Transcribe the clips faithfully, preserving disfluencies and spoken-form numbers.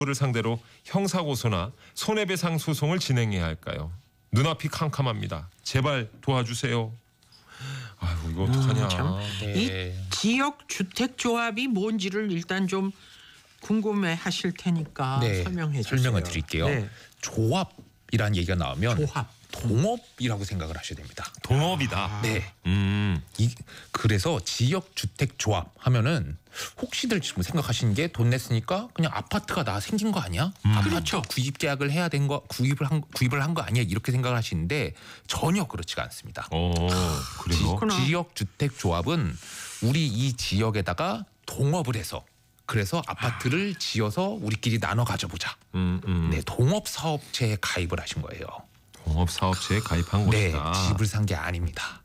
를 상대로 형사고소나 손해배상 소송을 진행해야 할까요? 눈앞이 캄캄합니다. 제발 도와주세요. 아유 이거 어떡하냐. 음, 참. 네. 이 지역 주택 조합이 뭔지를 일단 좀 궁금해 하실 테니까 네, 설명해 주세요. 설명을 드릴게요. 네. 조합이라는 얘기가 나오면 조합. 동업이라고 생각을 하셔야 됩니다. 동업이다. 네. 음. 이, 그래서 지역 주택 조합 하면은 혹시들 지금 생각하시는 게 돈 냈으니까 그냥 아파트가 나 생긴 거 아니야? 아파트 그렇죠. 구입 계약을 해야 된 거 구입을 한 구입을 한 거 아니야? 이렇게 생각을 하시는데 전혀 그렇지가 않습니다. 어 그래요? 그렇구나. 지역 주택 조합은 우리 이 지역에다가 동업을 해서 그래서 아파트를 지어서 우리끼리 나눠 가져보자. 음, 음. 네, 동업 사업체에 가입을 하신 거예요. 동업 사업체에 가입한 네, 것이다. 집을 산 게 아닙니다.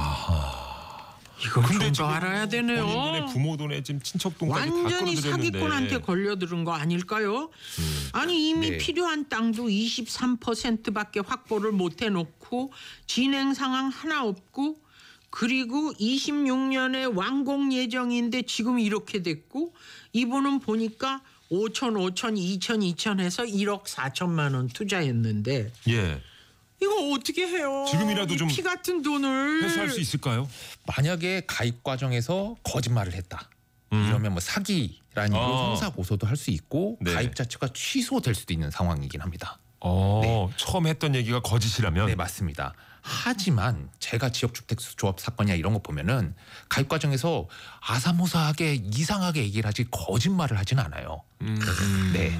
아. 이걸 근데 좀 지금 더 알아야 되네요. 본인 돈에 부모 돈에 지금 친척 돈까지 다 완전히 끌어들였는데. 사기꾼한테 걸려들은 거 아닐까요? 음. 아니 이미 네. 필요한 땅도 이십삼 퍼센트밖에 확보를 못 해놓고 진행 상황 하나 없고 그리고 이십육 년에 완공 예정인데 지금 이렇게 됐고 이분은 보니까 오천, 오천, 이천, 이천 해서 일억 사천만 원 투자했는데 예. 이거 어떻게 해요? 지금이라도 이 좀 피 같은 돈을 회수할 수 있을까요? 만약에 가입 과정에서 거짓말을 했다. 음. 이러면 뭐 사기라는 이유로 아. 형사 고소도 할 수 있고 네. 가입 자체가 취소될 수도 있는 상황이긴 합니다. 어, 네. 처음 했던 얘기가 거짓이라면. 네, 맞습니다. 하지만 제가 지역주택조합 사건이나 이런 거 보면은 가입 과정에서 아사모사하게 이상하게 얘기를 하지 거짓말을 하진 않아요. 음, 음. 네.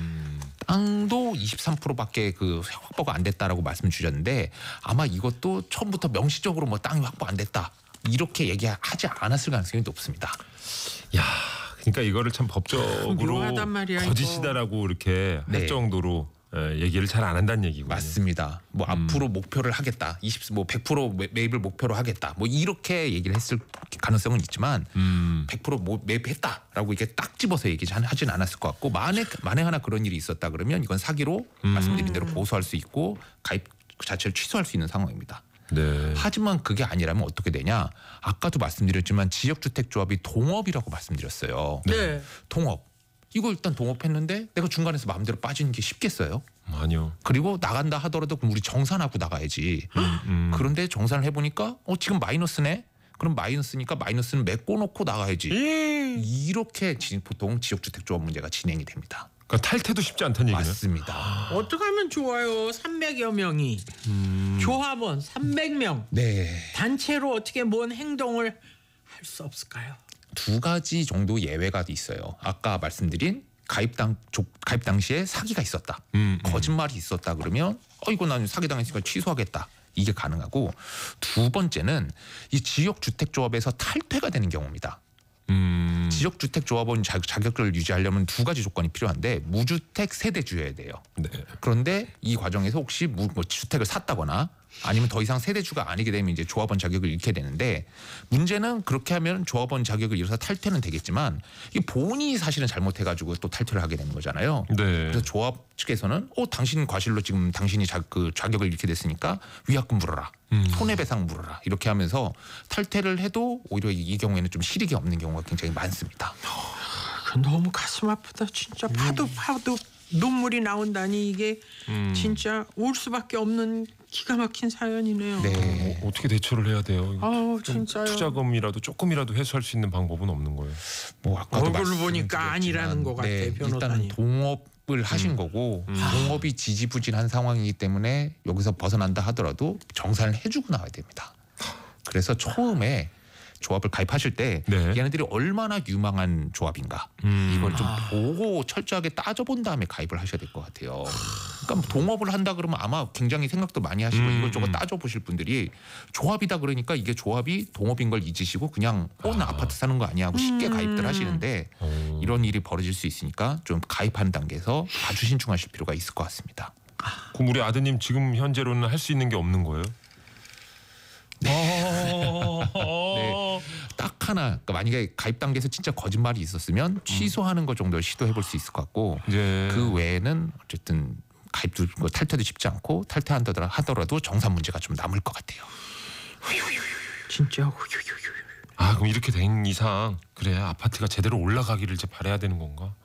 땅도 이십삼 퍼센트밖에 그 확보가 안 됐다라고 말씀 주셨는데 아마 이것도 처음부터 명시적으로 뭐 땅이 확보 안 됐다 이렇게 얘기하지 않았을 가능성이 높습니다. 야, 그러니까 이거를 참 법적으로 묘하단 말이야, 거짓이다라고 이렇게 할 네. 정도로 에, 얘기를 잘 안 한다는 얘기군요. 맞습니다. 뭐 음. 앞으로 목표를 하겠다. 이십 뭐 백 퍼센트 매- 매입을 목표로 하겠다. 뭐 이렇게 얘기를 했을 가능성은 있지만 음. 백 퍼센트 뭐 매입했다라고 이게 딱 집어서 얘기하진 않았을 것 같고 만에 만에 하나 그런 일이 있었다 그러면 이건 사기로 음. 말씀드린 대로 고소할 수 있고 가입 자체를 취소할 수 있는 상황입니다. 네. 하지만 그게 아니라면 어떻게 되냐? 아까도 말씀드렸지만 지역주택조합이 동업이라고 말씀드렸어요. 네. 동업. 이거 일단 동업했는데 내가 중간에서 마음대로 빠지는 게 쉽겠어요? 아니요. 그리고 나간다 하더라도 그럼 우리 정산하고 나가야지. 음. 그런데 정산을 해보니까 어 지금 마이너스네? 그럼 마이너스니까 마이너스는 메꿔놓고 나가야지. 예. 이렇게 지- 보통 지역주택조합 문제가 진행이 됩니다. 그러니까 탈퇴도 쉽지 않다는 얘기네. 맞습니다. 어떻게 하면 좋아요? 삼백여 명이 음. 조합원 삼백 명 네. 단체로 어떻게 뭔 행동을 할 수 없을까요? 두 가지 정도 예외가 있어요. 아까 말씀드린 가입 당 조- 가입 당시에 사기가 있었다. 음, 음. 거짓말이 있었다 그러면 어 이거 나는 사기 당했으니까 취소하겠다. 이게 가능하고 두 번째는 이 지역주택조합에서 탈퇴가 되는 경우입니다. 음. 지역주택조합원 자- 자격을 유지하려면 두 가지 조건이 필요한데 무주택 세대주여야 돼요. 네. 그런데 이 과정에서 혹시 무, 뭐 주택을 샀다거나 아니면 더 이상 세대주가 아니게 되면 이제 조합원 자격을 잃게 되는데 문제는 그렇게 하면 조합원 자격을 잃어서 탈퇴는 되겠지만 이 본인이 사실은 잘못해가지고 또 탈퇴를 하게 되는 거잖아요. 네. 그래서 조합 측에서는 어 당신 과실로 지금 당신이 자, 그 자격을 잃게 됐으니까 위약금 물어라, 음. 손해배상 물어라 이렇게 하면서 탈퇴를 해도 오히려 이, 이 경우에는 좀 실익이 없는 경우가 굉장히 많습니다. 그 너무 가슴 아프다 진짜. 파도 파도 눈물이 나온다니 이게 음. 진짜 울 수밖에 없는 기가 막힌 사연이네요. 네. 어, 어떻게 대처를 해야 돼요? 아우 진짜요. 투자금이라도 조금이라도 회수할 수 있는 방법은 없는 거예요. 뭐 아까도 얼굴을 말씀드렸지만 보니까 아니라는 것 같아, 네, 변호사님. 일단은 동업을 하신 거고 동업이 지지부진한 상황이기 때문에 여기서 벗어난다 하더라도 정산을 해주고 나와야 됩니다. 그래서 처음에 조합을 가입하실 때 네. 얘네들이 얼마나 유망한 조합인가 음. 이걸 좀 보고 철저하게 따져본 다음에 가입을 하셔야 될 것 같아요. 그러니까 뭐 동업을 한다 그러면 아마 굉장히 생각도 많이 하시고 음, 이것저것 음. 따져보실 분들이 조합이다 그러니까 이게 조합이 동업인 걸 잊으시고 그냥 어 나 아파트 사는 거 아니야 하고 쉽게 가입들 하시는데 어. 이런 일이 벌어질 수 있으니까 좀 가입하는 단계에서 아주 신중하실 필요가 있을 것 같습니다. 그럼 우리 아드님 지금 현재로는 할 수 있는 게 없는 거예요? 네. 딱 하나 그러니까 만약에 가입 단계에서 진짜 거짓말이 있었으면 취소하는 것 정도를 시도해 볼 수 있을 것 같고 네. 그 외에는 어쨌든 가입도 뭐 탈퇴도 쉽지 않고 탈퇴한다 하더라도 정산 문제가 좀 남을 것 같아요. 진짜 후유유유. 아 그럼 이렇게 된 이상 그래 아파트가 제대로 올라가기를 이제 바라야 되는 건가?